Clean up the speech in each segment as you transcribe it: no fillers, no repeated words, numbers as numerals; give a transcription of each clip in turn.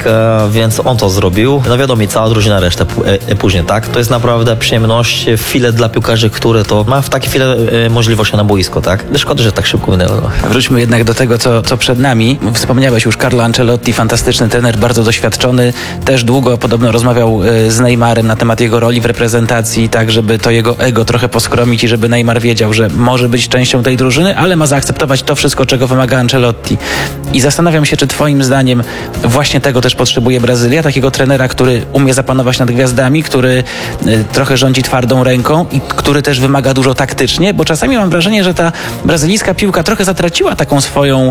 więc on to zrobił. No wiadomo, i cała drużyna reszta później, tak? To jest naprawdę przyjemność, chwilę dla piłkarzy, które to ma w takie chwile możliwości na boisko, tak? Szkoda, że tak szybko minęło. Wróćmy jednak do tego, co przed nami. Wspomniałeś już Carlo Ancelotti, fantastyczny trener, bardzo doświadczony. Też długo podobno rozmawiał z Neymarem na temat jego roli w reprezentacji, tak żeby to jego ego trochę poskromić i żeby Neymar wiedział, że może być częścią tej drużyny, ale ma zaakceptować to wszystko, czego wymaga Ancelotti. I zastanawiam się, czy twoim zdaniem właśnie tego też potrzebuje Brazylia, takiego trenera, który umie zapanować nad gwiazdami, który trochę rządzi twardą ręką i który też wymaga dużo taktycznie, bo czasami mam wrażenie, że ta brazylijska piłka trochę zatraciła taką swoją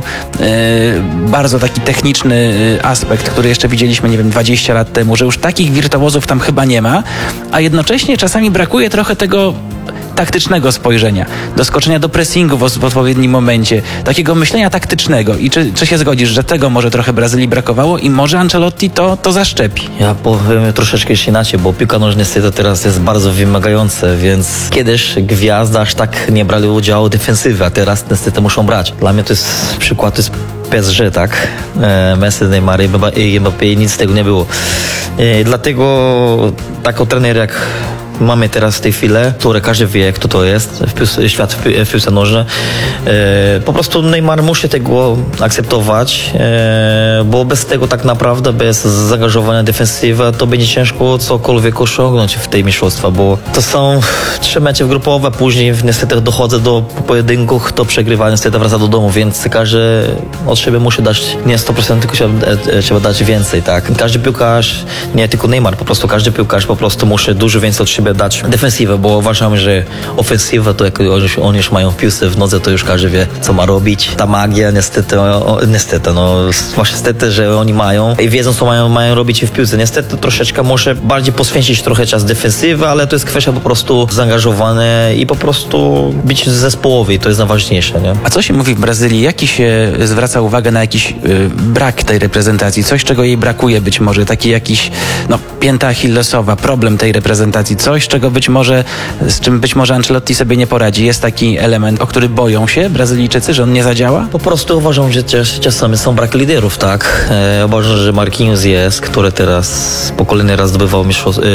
bardzo taki techniczny aspekt, który jeszcze widzieliśmy, nie wiem, 20 lat temu, że już takich wirtuozów tam chyba nie ma, a jednocześnie czasami brakuje trochę tego taktycznego spojrzenia, doskoczenia do pressingu w odpowiednim momencie, takiego myślenia taktycznego. I czy się zgodzisz, że tego może trochę Brazylii brakowało i może Ancelotti to zaszczepi? Ja powiem troszeczkę inaczej, bo piłka nożna niestety teraz jest bardzo wymagająca, więc kiedyś gwiazdy aż tak nie brali udziału w defensywie, a teraz niestety muszą brać. Dla mnie to jest przykład, to jest PSG, tak? Messi, Neymar i Mbappé, nic z tego nie było. Dlatego taki trener jak mamy teraz w tej chwili, które każdy wie, kto to jest, świat w piłce nożnej. Po prostu Neymar musi tego akceptować, bo bez tego tak naprawdę, bez zaangażowania defensywy, to będzie ciężko cokolwiek osiągnąć w tej mistrzostwa, bo to są 3 mecze grupowe, później niestety dochodzę do pojedynków, to przegrywa, niestety wraca do domu, więc każdy od siebie musi dać nie 100%, tylko trzeba dać więcej, tak? Każdy piłkarz, nie tylko Neymar, po prostu każdy piłkarz po prostu musi dużo więcej od siebie dać defensywę, bo uważam, że ofensywa to jak oni już mają w piłce w nodze, to już każdy wie, co ma robić. Ta magia niestety, właśnie niestety, że oni mają i wiedzą, co mają robić w piłce. Niestety troszeczkę muszę bardziej poświęcić trochę czas defensywy, ale to jest kwestia po prostu zaangażowania i po prostu być zespołowy, to jest najważniejsze, nie? A co się mówi w Brazylii? Jaki się zwraca uwagę na jakiś brak tej reprezentacji? Coś, czego jej brakuje być może? Taki jakiś, pięta achillesowa, problem tej reprezentacji, coś, z czym być może Ancelotti sobie nie poradzi. Jest taki element, o który boją się Brazylijczycy, że on nie zadziała? Po prostu uważam, że czasami są brak liderów, tak? Uważam, że Marquinhos jest, który teraz po kolejny raz zdobywał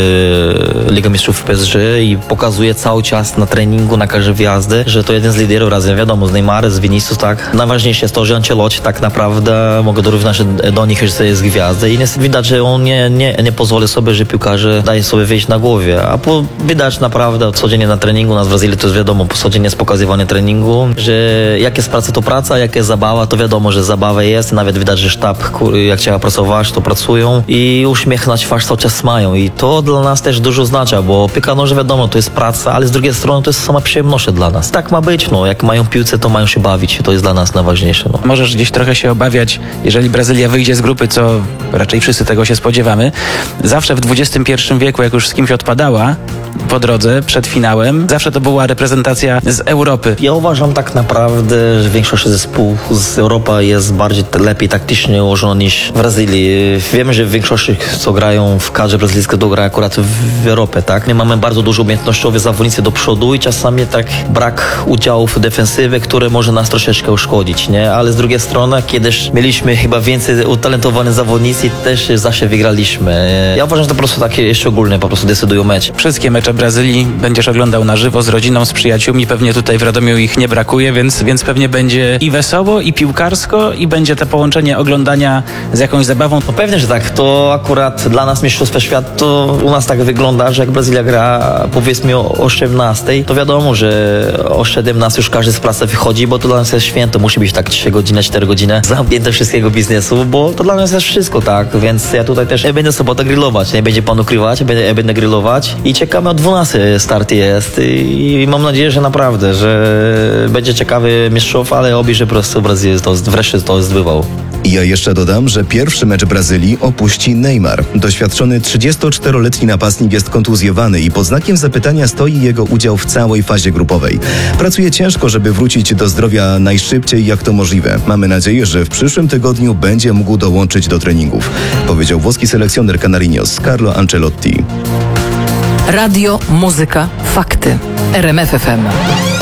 Ligę Mistrzów w PSG i pokazuje cały czas na treningu, na każdej wjazdy, że to jeden z liderów razem, wiadomo, z Neymarem, z Vinicius, tak? Najważniejsze jest to, że Ancelotti tak naprawdę mogę dorównać do nich, że to jest gwiazda i widać, że on nie pozwoli sobie, że piłkarze daje sobie wyjść na głowie, a widać naprawdę codziennie na treningu, u nas w Brazylii to jest wiadomo, codziennie jest pokazywanie treningu, że jak jest praca, to praca, jak jest zabawa, to wiadomo, że zabawa jest, nawet widać, że sztab, jak trzeba pracować, to pracują i uśmiech na twarz cały czas mają i to dla nas też dużo oznacza, bo piłka nożna wiadomo, to jest praca, ale z drugiej strony to jest sama przyjemność dla nas. Tak ma być, jak mają piłce, to mają się bawić, to jest dla nas najważniejsze. Możesz gdzieś trochę się obawiać, jeżeli Brazylia wyjdzie z grupy, co raczej wszyscy tego się spodziewamy. Zawsze w XXI wieku, jak już z kimś odpadała po drodze, przed finałem, zawsze to była reprezentacja z Europy. Ja uważam tak naprawdę, że większość zespołów z Europy jest lepiej taktycznie ułożona niż w Brazylii. Wiemy, że w większości, co grają w kadrze brazylijskiej, to gra akurat w Europie, tak? My mamy bardzo dużo umiejętnościowych zawodnicy do przodu i czasami tak brak udziałów w defensywie, które może nas troszeczkę uszkodzić, nie? Ale z drugiej strony, kiedyś mieliśmy chyba więcej utalentowanych zawodnicy i też zawsze wygraliśmy. Ja uważam, że to po prostu takie szczególne po prostu decydują mecz. Wszystkie mecze Brazylii będziesz oglądał na żywo z rodziną, z przyjaciółmi. Pewnie tutaj w Radomiu ich nie brakuje, więc pewnie będzie i wesoło, i piłkarsko, i będzie to połączenie oglądania z jakąś zabawą. No pewnie, że tak. To akurat dla nas Mistrzostwa Świata to u nas tak wygląda, że jak Brazylia gra powiedzmy o 18, to wiadomo, że o 17 już każdy z pracy wychodzi, bo to dla nas jest święto. Musi być tak 3 godziny, 4 godziny zamknięte wszystkiego biznesu, bo to dla nas jest wszystko, tak. Więc ja tutaj też będę sobotę grillować, nie będzie pan ukrywać, ja będę grillować i czekamy o 12 start jest i mam nadzieję, że naprawdę, że będzie ciekawy mistrzów, ale oby, że po prostu Brazylii wreszcie to zbywał. Ja jeszcze dodam, że pierwszy mecz Brazylii opuści Neymar. Doświadczony 34-letni napastnik jest kontuzjowany i pod znakiem zapytania stoi jego udział w całej fazie grupowej. Pracuje ciężko, żeby wrócić do zdrowia najszybciej jak to możliwe. Mamy nadzieję, że w przyszłym tygodniu będzie mógł dołączyć do treningów, powiedział włoski selekcjoner Canarinos Carlo Ancelotti. Radio, muzyka, fakty. RMF FM.